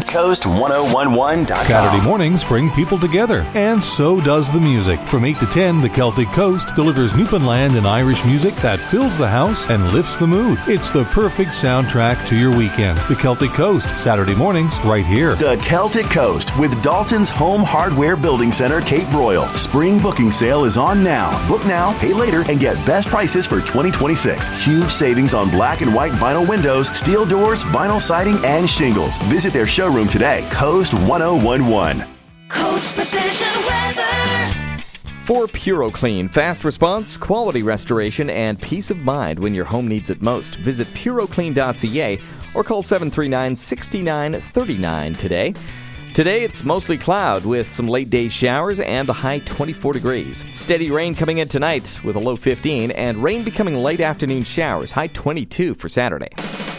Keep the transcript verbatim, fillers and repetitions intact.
coast ten eleven dot com. Saturday mornings bring people together, and so does the music. From eight to ten, the Celtic Coast delivers Newfoundland and Irish music that fills the house and lifts the mood. It's the perfect soundtrack to your weekend. The Celtic Coast, Saturday mornings, right here. The Celtic Coast with Dalton's Home Hardware Building Center, Cape Royal. Spring booking sale is on now. Book now, pay later, and get best prices for twenty twenty-six. Huge savings on black and white vinyl windows, steel doors, vinyl siding, and shingles. Visit their showroom today. Coast ten eleven. Coast Precision Weather. For PuroClean, fast response, quality restoration, and peace of mind when your home needs it most, visit puroclean dot c a or call seven three nine, six nine three nine today. Today, it's mostly cloud with some late-day showers and a high twenty-four degrees. Steady rain coming in tonight with a low fifteen, and rain becoming late afternoon showers, high twenty-two for Saturday.